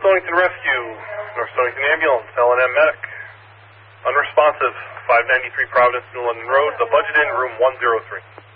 Stonington Rescue, North Stonington Ambulance, L&M Medic. Unresponsive, 593 Providence, New London Road, the budget in, room 103.